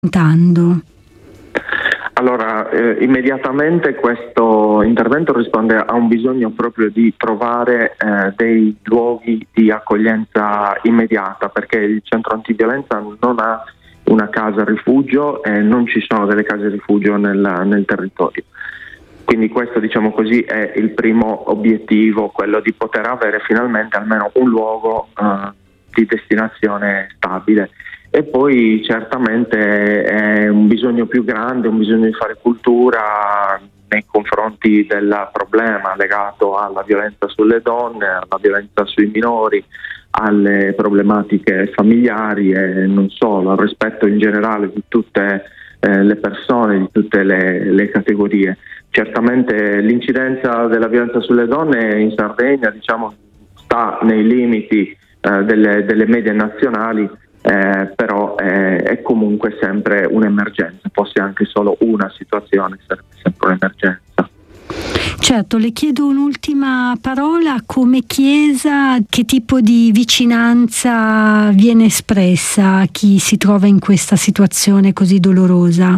affrontando? Allora, immediatamente questo intervento risponde a un bisogno proprio di trovare dei luoghi di accoglienza immediata, perché il centro antiviolenza non ha una casa rifugio e non ci sono delle case rifugio nel territorio. Quindi questo, diciamo così, è il primo obiettivo, quello di poter avere finalmente almeno un luogo di destinazione stabile. E poi certamente è un bisogno più grande, un bisogno di fare cultura nei confronti del problema legato alla violenza sulle donne, alla violenza sui minori, alle problematiche familiari e non solo, al rispetto in generale di tutte le persone, di tutte le categorie. Certamente l'incidenza della violenza sulle donne in Sardegna, diciamo, sta nei limiti delle medie nazionali, però è comunque sempre un'emergenza, fosse anche solo una situazione, sarebbe sempre un'emergenza. Certo, le chiedo un'ultima parola. Come Chiesa, che tipo di vicinanza viene espressa a chi si trova in questa situazione così dolorosa?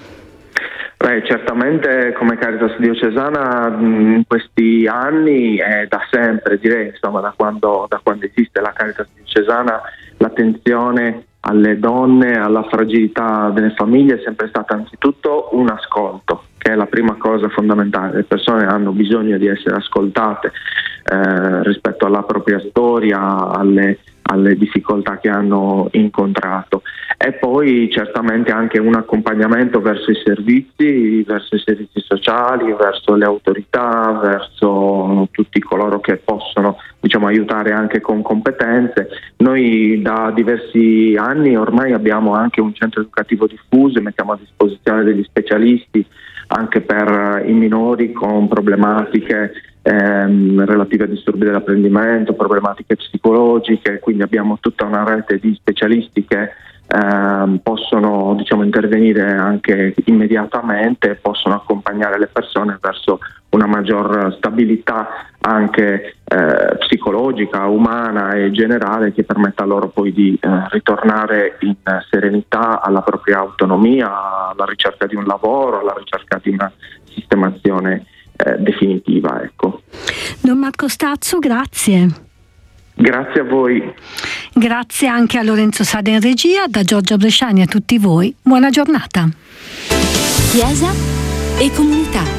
Certamente come Caritas Diocesana in questi anni e da sempre, direi, insomma, da quando esiste la Caritas Diocesana, l'attenzione alle donne, alla fragilità delle famiglie è sempre stata anzitutto un ascolto, che è la prima cosa fondamentale. Le persone hanno bisogno di essere ascoltate rispetto alla propria storia, alle difficoltà che hanno incontrato, e poi certamente anche un accompagnamento verso i servizi sociali, verso le autorità, verso tutti coloro che possono, diciamo, aiutare anche con competenze. Noi da diversi anni ormai abbiamo anche un centro educativo diffuso e mettiamo a disposizione degli specialisti anche per i minori con problematiche relative a disturbi dell'apprendimento, problematiche psicologiche, quindi abbiamo tutta una rete di specialisti che possono, diciamo, intervenire anche immediatamente, possono accompagnare le persone verso una maggior stabilità anche psicologica, umana e generale, che permetta loro poi di ritornare in serenità alla propria autonomia, alla ricerca di un lavoro, alla ricerca di una sistemazione definitiva, ecco. Don Marco Stazzo, grazie. Grazie a voi. Grazie anche a Lorenzo Sada in regia, da Giorgia Bresciani a tutti voi. Buona giornata. Chiesa e comunità.